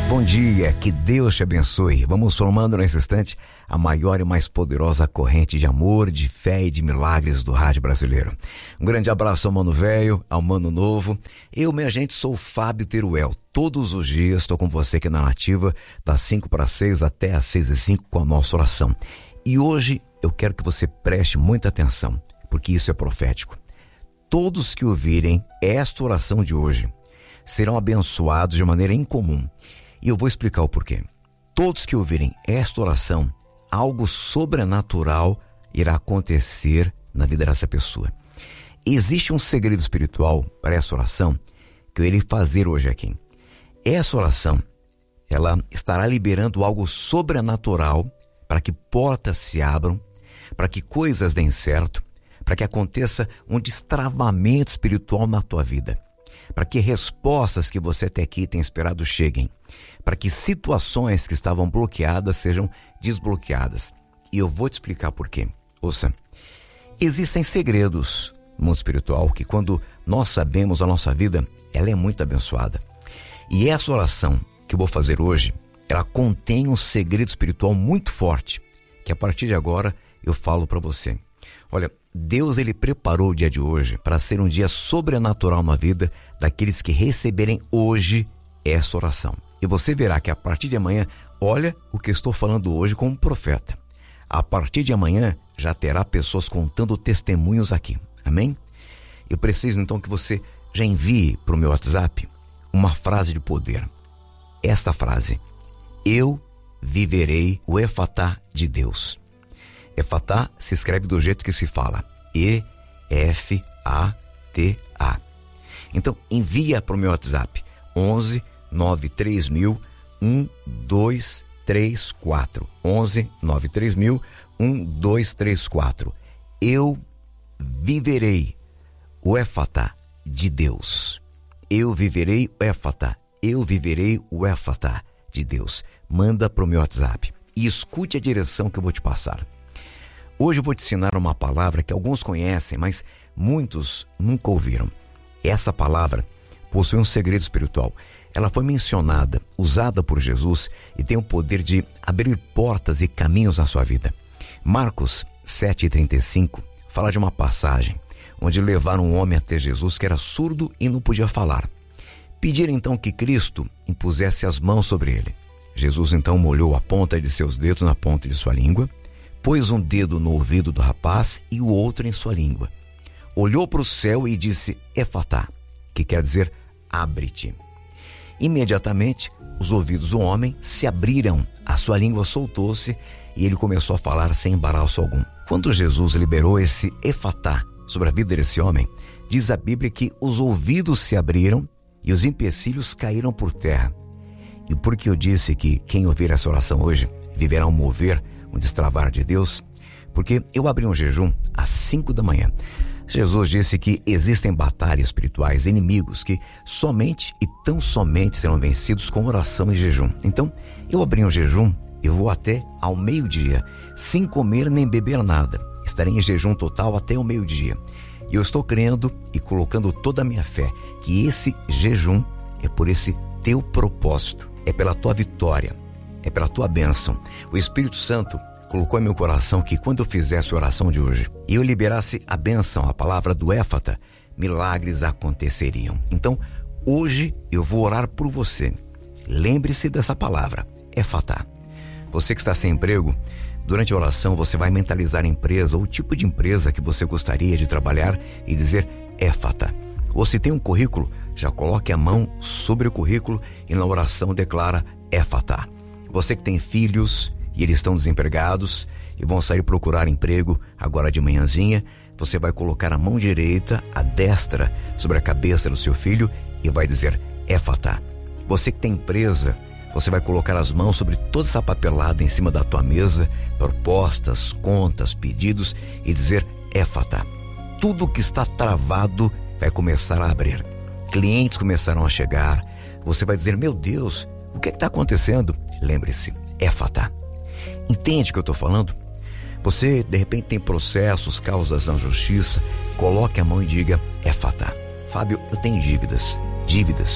Bom dia, que Deus te abençoe. Vamos formando nesse instante a maior e mais poderosa corrente de amor, de fé e de milagres do rádio brasileiro. Um grande abraço ao Mano Velho, ao Mano Novo. Eu, minha gente, sou o Fábio Teruel. Todos os dias estou com você aqui na Nativa, das 5 para 6 até às 6h05 com a nossa oração. E hoje eu quero que você preste muita atenção, porque isso é profético. Todos que ouvirem esta oração de hoje serão abençoados de maneira incomum. E eu vou explicar o porquê. Todos que ouvirem esta oração, algo sobrenatural irá acontecer na vida dessa pessoa. Existe um segredo espiritual para essa oração que eu irei fazer hoje aqui. Essa oração, ela estará liberando algo sobrenatural para que portas se abram, para que coisas deem certo, para que aconteça um destravamento espiritual na tua vida, para que respostas que você até aqui tem esperado cheguem, para que situações que estavam bloqueadas sejam desbloqueadas. E eu vou te explicar por quê. Ouça, existem segredos no mundo espiritual que quando nós sabemos, a nossa vida, ela é muito abençoada. E essa oração que eu vou fazer hoje, ela contém um segredo espiritual muito forte, que a partir de agora eu falo para você. Olha, Deus, ele preparou o dia de hoje para ser um dia sobrenatural na vida daqueles que receberem hoje essa oração. E você verá que a partir de amanhã, olha o que eu estou falando hoje como profeta. A partir de amanhã já terá pessoas contando testemunhos aqui. Amém? Eu preciso então que você já envie para o meu WhatsApp uma frase de poder. Essa frase: eu viverei o Efatá de Deus. Efatá se escreve do jeito que se fala, E-F-A-T-A. Então envia para o meu WhatsApp 11 93 mil 1234. 11 93 mil 1234. Eu viverei o Efatá de Deus. Eu viverei o Efatá. Eu viverei o Efatá de Deus. Manda para o meu WhatsApp e escute a direção que eu vou te passar. Hoje eu vou te ensinar uma palavra que alguns conhecem, mas muitos nunca ouviram. Essa palavra possui um segredo espiritual. Ela foi mencionada, usada por Jesus e tem o poder de abrir portas e caminhos na sua vida. Marcos 7,35 fala de uma passagem onde levaram um homem até Jesus que era surdo e não podia falar. Pediram então que Cristo impusesse as mãos sobre ele. Jesus então molhou a ponta de seus dedos na ponta de sua língua, pôs um dedo no ouvido do rapaz e o outro em sua língua. Olhou para o céu e disse Efatá, que quer dizer abre-te. Imediatamente, os ouvidos do homem se abriram, a sua língua soltou-se e ele começou a falar sem embaraço algum. Quando Jesus liberou esse Efatá sobre a vida desse homem, diz a Bíblia que os ouvidos se abriram e os empecilhos caíram por terra. E por que eu disse que quem ouvir essa oração hoje viverá um mover, um destravar de Deus? Porque eu abri um jejum às 5 da manhã. Jesus disse que existem batalhas espirituais, inimigos que somente e tão somente serão vencidos com oração e jejum. Então, eu abri um jejum, eu vou até ao meio-dia, sem comer nem beber nada. Estarei em jejum total até o meio-dia. E eu estou crendo e colocando toda a minha fé que esse jejum é por esse teu propósito, é pela tua vitória, é pela tua bênção. O Espírito Santo colocou em meu coração que quando eu fizesse a oração de hoje e eu liberasse a bênção, a palavra do Éfata, milagres aconteceriam. Então, hoje eu vou orar por você. Lembre-se dessa palavra, Éfata. Você que está sem emprego, durante a oração você vai mentalizar a empresa ou o tipo de empresa que você gostaria de trabalhar e dizer Éfata. Ou se tem um currículo, já coloque a mão sobre o currículo e na oração declara Éfata. Você que tem filhos e eles estão desempregados e vão sair procurar emprego agora de manhãzinha, você vai colocar a mão direita, a destra, sobre a cabeça do seu filho e vai dizer Éfata. Você que tem empresa, você vai colocar as mãos sobre toda essa papelada em cima da tua mesa, propostas, contas, pedidos e dizer Éfata. Tudo que está travado vai começar a abrir. Clientes começarão a chegar. Você vai dizer, meu Deus, o que está acontecendo? Lembre-se, Éfata. Entende o que eu estou falando? Você, de repente, tem processos, causas na justiça. Coloque a mão e diga, Éfata. Fábio, eu tenho dívidas.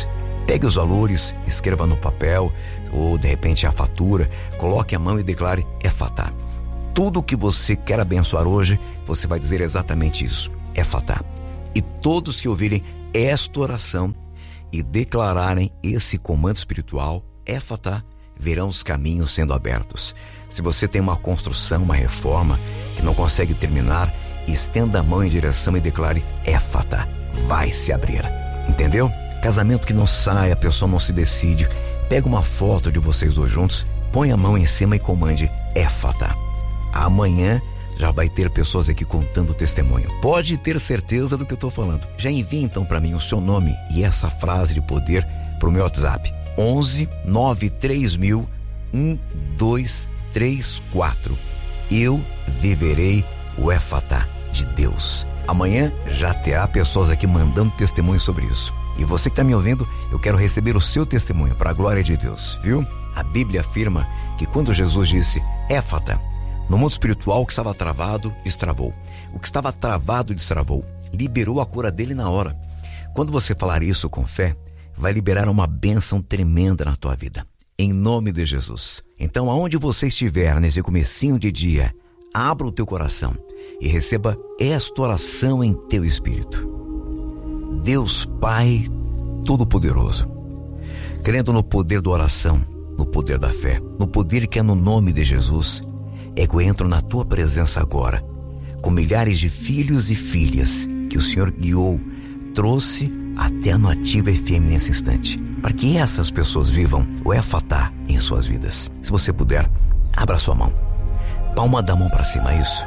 Pegue os valores, escreva no papel ou de repente a fatura, coloque a mão e declare Efatá. Tudo que você quer abençoar hoje, você vai dizer exatamente isso, Efatá. E todos que ouvirem esta oração e declararem esse comando espiritual, Efatá, verão os caminhos sendo abertos. Se você tem uma construção, uma reforma que não consegue terminar, estenda a mão em direção e declare Efatá, vai se abrir. Entendeu? Casamento que não sai, a pessoa não se decide. Pega uma foto de vocês dois juntos, põe a mão em cima e comande Efatá. Amanhã já vai ter pessoas aqui contando o testemunho. Pode ter certeza do que eu estou falando. Já envie então para mim o seu nome e essa frase de poder para o meu WhatsApp. 11 93000 1234. Eu viverei o Efatá de Deus. Amanhã já terá pessoas aqui mandando testemunho sobre isso. E você que está me ouvindo, eu quero receber o seu testemunho para a glória de Deus, viu? A Bíblia afirma que quando Jesus disse Efatá, no mundo espiritual o que estava travado, destravou. O que estava travado, destravou. Liberou a cura dele na hora. Quando você falar isso com fé, vai liberar uma bênção tremenda na tua vida. Em nome de Jesus. Então, aonde você estiver nesse comecinho de dia, abra o teu coração e receba esta oração em teu espírito. Deus Pai Todo-Poderoso, crendo no poder da oração, no poder da fé, no poder que é no nome de Jesus, é que eu entro na tua presença agora, com milhares de filhos e filhas que o Senhor guiou, trouxe até a Nativa FM nesse instante, para que essas pessoas vivam o Efatá em suas vidas. Se você puder, abra sua mão, palma da mão para cima, isso.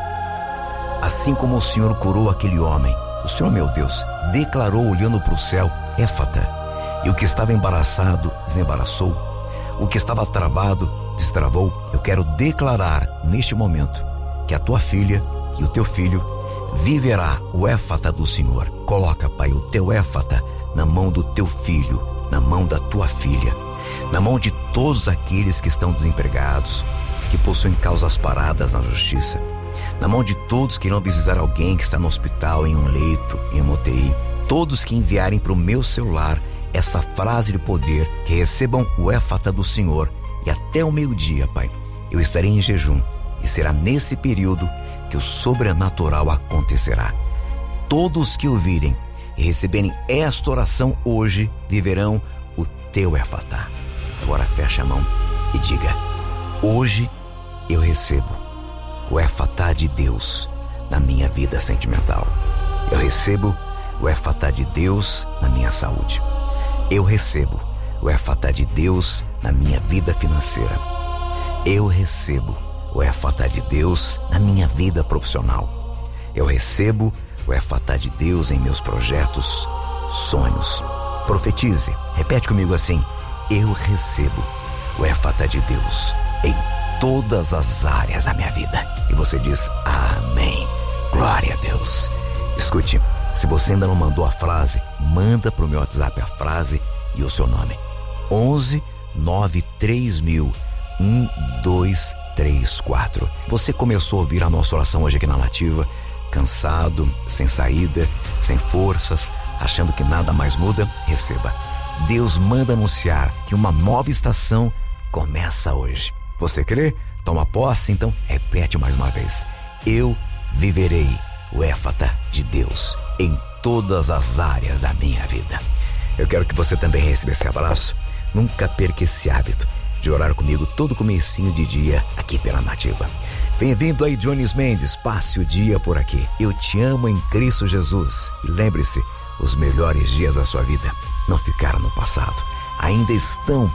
Assim como o Senhor curou aquele homem, o Senhor, meu Deus, declarou olhando para o céu, Efatá, e o que estava embaraçado, desembaraçou, o que estava travado, destravou. Eu quero declarar neste momento que a tua filha e o teu filho viverá o Efatá do Senhor. Coloca, Pai, o teu Efatá na mão do teu filho, na mão da tua filha, na mão de todos aqueles que estão desempregados, que possuem causas paradas na justiça, na mão de todos que irão visitar alguém que está no hospital, em um leito, em uma UTI, todos que enviarem para o meu celular essa frase de poder, que recebam o Efatá do Senhor, e até o meio-dia, Pai, eu estarei em jejum, e será nesse período que o sobrenatural acontecerá. Todos que ouvirem e receberem esta oração hoje, viverão o teu Efatá. Agora fecha a mão e diga: hoje eu recebo o Efatá de Deus na minha vida sentimental. Eu recebo o Efatá de Deus na minha saúde. Eu recebo o Efatá de Deus na minha vida financeira. Eu recebo o Efatá de Deus na minha vida profissional. Eu recebo o Efatá de Deus em meus projetos, sonhos. Profetize, repete comigo assim: eu recebo o Efatá de Deus em todas as áreas da minha vida. E você diz amém, glória a Deus. Escute, se você ainda não mandou a frase, manda para o meu WhatsApp a frase e o seu nome. 11 93000 1234. Você começou a ouvir a nossa oração hoje aqui na Nativa, cansado, sem saída, sem forças, achando que nada mais muda? Receba. Deus manda anunciar que uma nova estação começa hoje. Você crê? Toma posse, então repete mais uma vez: eu viverei o Efatá de Deus em todas as áreas da minha vida. Eu quero que você também receba esse abraço. Nunca perca esse hábito de orar comigo todo comecinho de dia aqui pela Nativa. Bem-vindo aí, Jones Mendes, passe o dia por aqui. Eu te amo em Cristo Jesus. E lembre-se, os melhores dias da sua vida não ficaram no passado, ainda estão